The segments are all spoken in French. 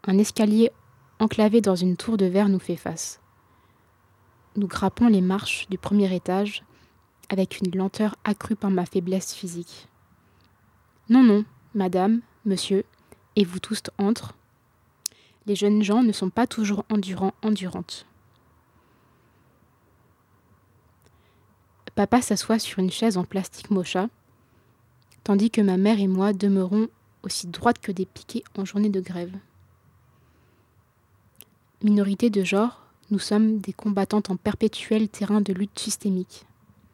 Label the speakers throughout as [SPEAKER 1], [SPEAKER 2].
[SPEAKER 1] Un escalier enclavé dans une tour de verre nous fait face. Nous grimpons les marches du premier étage avec une lenteur accrue par ma faiblesse physique. Non, non, madame, monsieur, et vous tous entrent. Les jeunes gens ne sont pas toujours endurantes. Papa s'assoit sur une chaise en plastique mocha, tandis que ma mère et moi demeurons aussi droites que des piquets en journée de grève. Minorité de genre, nous sommes des combattantes en perpétuel terrain de lutte systémique.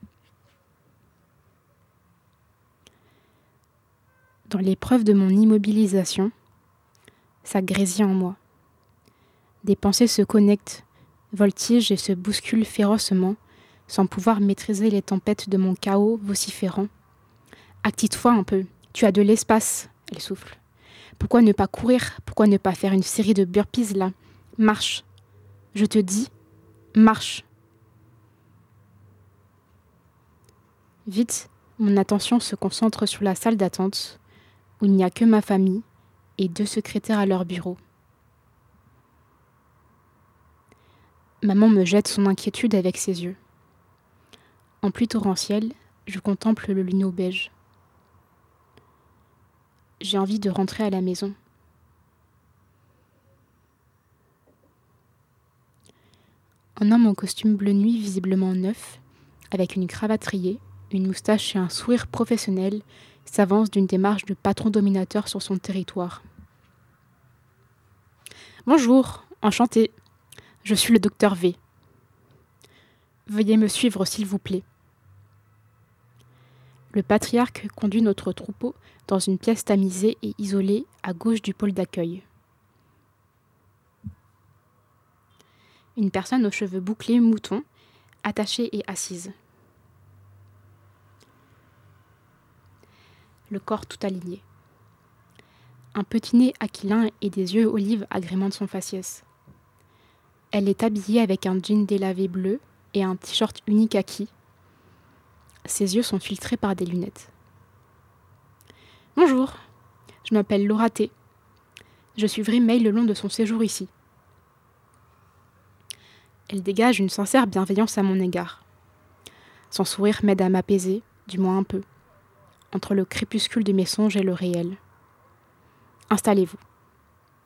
[SPEAKER 1] Dans l'épreuve de mon immobilisation, ça grésille en moi. Des pensées se connectent, voltigent et se bousculent férocement, sans pouvoir maîtriser les tempêtes de mon chaos vociférant. Active-toi un peu, tu as de l'espace, elle souffle. Pourquoi ne pas courir? Pourquoi ne pas faire une série de burpees là? Marche. Je te dis, marche. Vite, mon attention se concentre sur la salle d'attente, où il n'y a que ma famille et 2 secrétaires à leur bureau. Maman me jette son inquiétude avec ses yeux. En pluie torrentielle, je contemple le lino beige. J'ai envie de rentrer à la maison. Un homme en costume bleu nuit visiblement neuf, avec une cravate rayée, une moustache et un sourire professionnel, s'avance d'une démarche de patron dominateur sur son territoire. Bonjour, enchanté. Je suis le docteur V. Veuillez me suivre s'il vous plaît. Le patriarche conduit notre troupeau dans une pièce tamisée et isolée à gauche du pôle d'accueil. Une personne aux cheveux bouclés mouton, attachée et assise. Le corps tout aligné. Un petit nez aquilin et des yeux olives agrémentent son faciès. Elle est habillée avec un jean délavé bleu et un t-shirt uni kaki. Ses yeux sont filtrés par des lunettes. Bonjour, je m'appelle Laura T. Je suivrai May le long de son séjour ici. Elle dégage une sincère bienveillance à mon égard. Son sourire m'aide à m'apaiser, du moins un peu, entre le crépuscule de mes songes et le réel. Installez-vous.